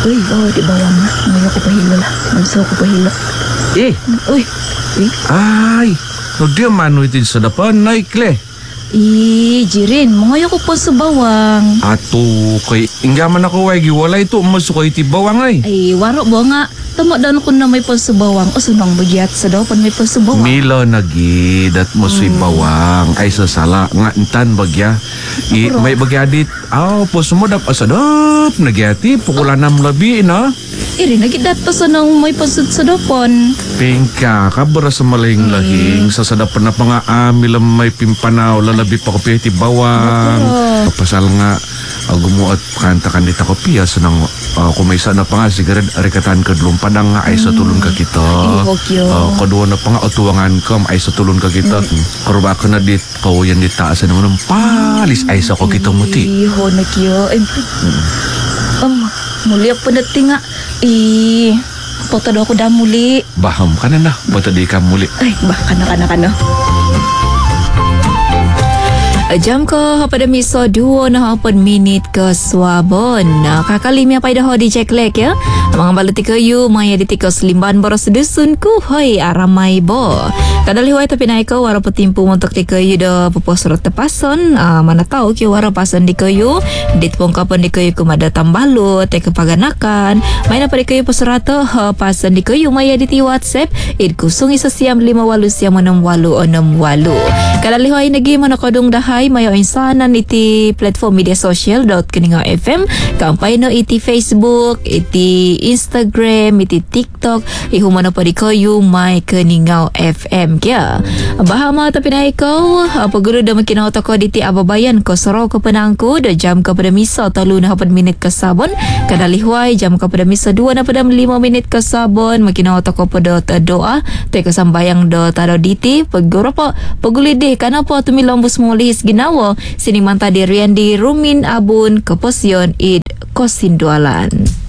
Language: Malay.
Uy, di bawang na. Ngayon ko pahilo lah. Manso ko pahilo. Uy. Ay, no dia manu itu sa dapan naik le. Jirin, mga ko po sa bawang. Ato, kay inggaman ako wagi wala ito masuk iti bawang ay. Waro ba nga. Tama daw ko na may po sa bawang. O sunang bugyat sa daw pan may po sa bawang. Milo nagi dat mo suy bawang ay sasala nga intan bagya. May bagya dit. Po sumodap asadap nagyati pukulanam labi na. Iri nagidat pa sa nang may pasud sa dapon. Pingka kabara sa maling lahing sa sadapan na pa nga amilam may pimpanaw lalabi pa ko piti bawang. Kapasal nga gumuat kanta kandita ko piya sa nang kumaysa na pa nga sigurad arikatan kadlong padang nga ay sa tulon ka kita. Kadua na pa nga utuwangan kam ay sa tulon ka kita. Karuba ka na dit kawayan dit taasan naman ng palis ay sa ko kita muti. Iho na kiyo. Muli ako dati nga. Poto daw ako dah muli. Baham ka na na. Poto di ka muli. Ay, kana. Jam ko pada miso 2 na 4 minit ke swabon. Kakali mi apa dah di check lek ya. Mga balati kayu maya di tikos limban boros dusun ku hoi aramai bo. Kadali huai tapi naik ke wara petimpu untuk di kayu da pupos rot tepason. Mana tahu ki wara pason di kayu. Dit pongkapan di kayu kumada tambalu te kepaganakan. Main apa di kayu peserata pason di kayu maya di ti WhatsApp. Id kusung isa siam 58 siam 6868. Kadali huai nagi mana kodong dahai mayo insanan iti platform media sosial .Keningau FM kampai no iti Facebook iti Instagram iti TikTok ihumana pa di kayu may Keningau FM kya bahama tapi na ikaw paguro da makinaw ko diti ababayan ko soro ko penangku da jam ka pada misa 3 na 4 minit ka sabon kadalihway jam ka pada misa 2 na pada 5 minit ka sabon makinaw ko pada doa te kasambayang do taro diti paguro pa pagulide kana po tumilambus mo lihis ginawa sini manta di Riandi Rumin Abun Keposyon Id Kosindualan.